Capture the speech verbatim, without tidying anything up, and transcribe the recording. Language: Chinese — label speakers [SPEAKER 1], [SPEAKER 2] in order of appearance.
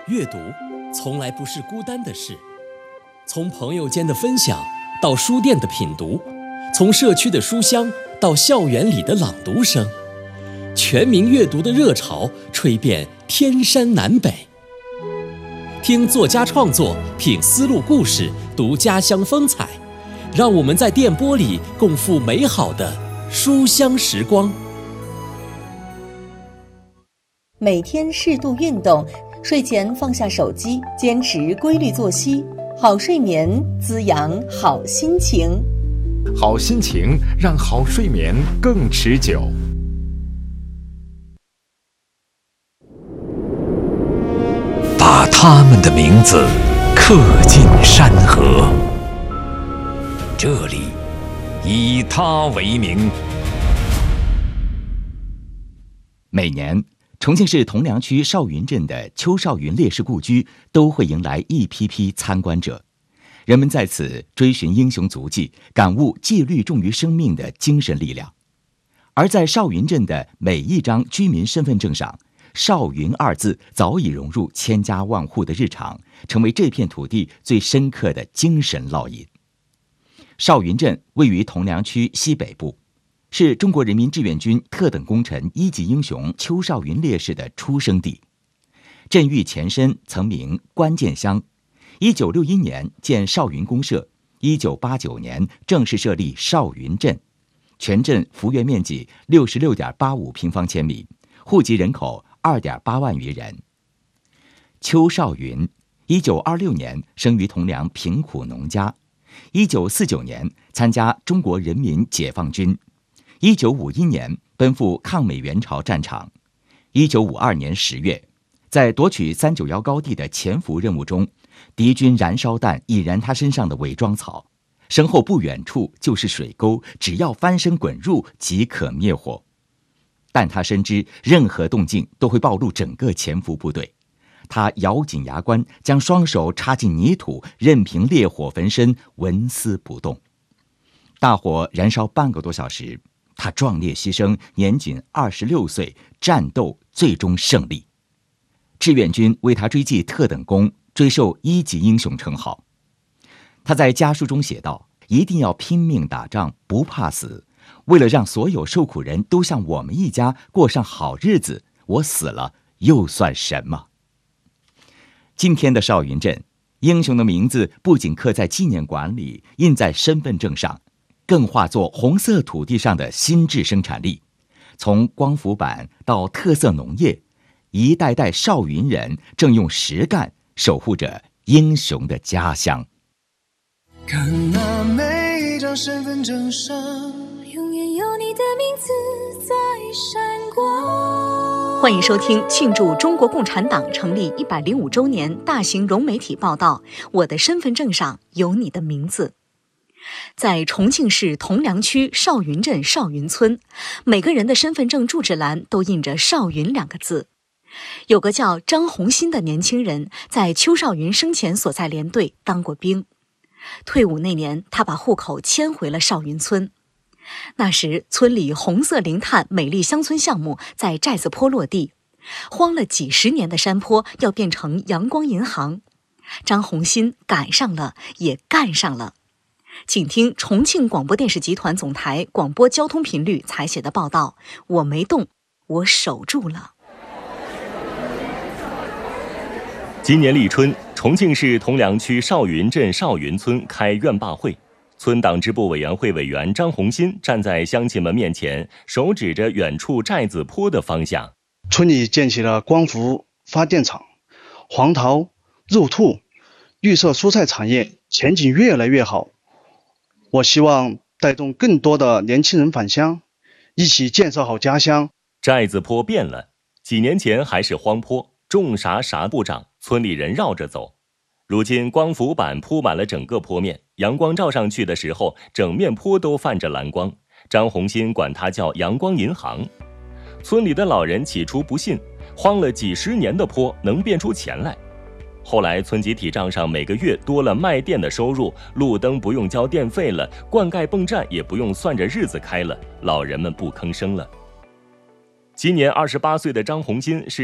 [SPEAKER 1] 阅读从来不是孤单的事，从朋友间的分享到书店的品读，从社区的书香到校园里的朗读声，全民阅读的热潮吹遍天山南北。听作家创作，品丝路故事，读家乡风采，让我们在电波里共赴美好的书香时光。
[SPEAKER 2] 每天适度运动，睡前放下手机，坚持规律作息，好睡眠滋养好心情，
[SPEAKER 3] 好心情让好睡眠更持久。
[SPEAKER 4] 把他们的名字刻进山河，这里以他为名。
[SPEAKER 5] 每年重庆市铜梁区邵云镇的邱少云烈士故居都会迎来一批批参观者，人们在此追寻英雄足迹，感悟纪律重于生命的精神力量。而在邵云镇的每一张居民身份证上，邵云二字早已融入千家万户的日常，成为这片土地最深刻的精神烙印。邵云镇位于铜梁区西北部，是中国人民志愿军特等功臣一级英雄邱少云烈士的出生地。镇域前身曾名关键乡，一九六一年建邵云公社，一九八九年正式设立邵云镇，全镇幅员面积六十六点八五平方千米，户籍人口二点八万余人。邱少云一九二六年生于铜梁贫苦农家，一九四九年参加中国人民解放军，一九五一年奔赴抗美援朝战场。一九五二年十月，在夺取三九幺高地的潜伏任务中，敌军燃烧弹引燃他身上的伪装草，身后不远处就是水沟，只要翻身滚入即可灭火。但他深知任何动静都会暴露整个潜伏部队，他咬紧牙关，将双手插进泥土，任凭烈火焚身，纹丝不动。大火燃烧半个多小时，他壮烈牺牲，年仅二十六岁，战斗最终胜利。志愿军为他追记特等功，追授一级英雄称号。他在家书中写道：一定要拼命打仗，不怕死，为了让所有受苦人都像我们一家过上好日子，我死了又算什么？今天的邵云镇，英雄的名字不仅刻在纪念馆里，印在身份证上，更化作红色土地上的新质生产力。从光伏板到特色农业，一代代邵云人正用实干守护着英雄的家乡。
[SPEAKER 6] 看那每张身份证上，
[SPEAKER 7] 永远有你的名字在闪光。
[SPEAKER 2] 欢迎收听庆祝中国共产党成立一百零五周年大型融媒体报道《我的身份证上有你的名字》。在重庆市铜梁区邵云镇邵云村，每个人的身份证住址栏都印着邵云两个字。有个叫张红新的年轻人，在邱少云生前所在连队当过兵。退伍那年，他把户口迁回了邵云村。那时村里红色零碳美丽乡村项目在寨子坡落地，荒了几十年的山坡要变成阳光银行。张红新赶上了，也干上了。请听重庆广播电视集团总台广播交通频率采写的报道：我没动，我守住了。
[SPEAKER 8] 今年立春，重庆市铜梁区邵云镇邵云村开院坝会，村党支部委员会委员张红新站在乡亲们面前，手指着远处寨子坡的方向。
[SPEAKER 9] 村里建起了光伏发电厂，黄桃、肉兔、绿色蔬菜产业前景越来越好。我希望带动更多的年轻人返乡，一起建设好家乡。
[SPEAKER 8] 寨子坡变了，几年前还是荒坡，种啥啥不长，村里人绕着走。如今光伏板铺满了整个坡面，阳光照上去的时候，整面坡都泛着蓝光。张红新管它叫阳光银行。村里的老人起初不信，荒了几十年的坡能变出钱来。后来村集体账上每个月多了卖电的收入，路灯不用交电费了，灌溉泵站也不用算着日子开了，老人们不吭声了。今年二十八岁的张红新是